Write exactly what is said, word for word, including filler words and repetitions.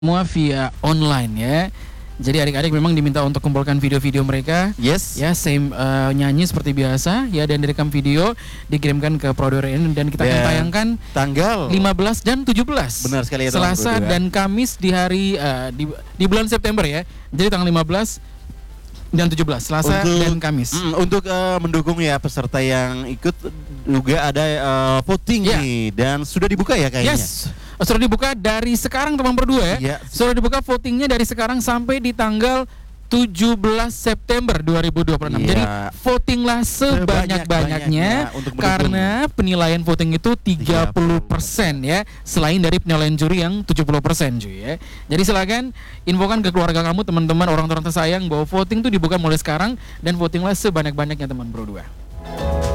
Semua via online ya. Jadi adik-adik memang diminta untuk kumpulkan video-video mereka. Yes. Ya, same uh, nyanyi seperti biasa ya, dan direkam video dikirimkan ke Prodore ini dan kita akan Dan tayangkan tanggal lima belas dan tujuh belas. Benar sekali ya, Selasa teman-teman. dan Kamis di hari uh, di, di bulan September ya. Jadi tanggal lima belas dan tujuh belas, Selasa Untuk- dan Kamis. Mm, untuk uh, mendukung ya peserta yang ikut juga ada uh, voting Ya. nih, dan sudah dibuka ya kayaknya. Yes. Sudah dibuka dari sekarang teman berdua ya. Iya. Sudah dibuka votingnya dari sekarang sampai di tanggal tujuh belas September dua ribu dua puluh enam. Iya. Jadi votinglah sebanyak-banyaknya Sebanyak-banyaknya untuk mendukung. karena penilaian voting itu tiga puluh persen ya, selain dari penilaian juri yang tujuh puluh persen cuy ya. Jadi silakan infokan ke keluarga kamu, teman-teman, orang-orang tersayang bahwa voting itu dibuka mulai sekarang dan votinglah sebanyak-banyaknya teman berdua.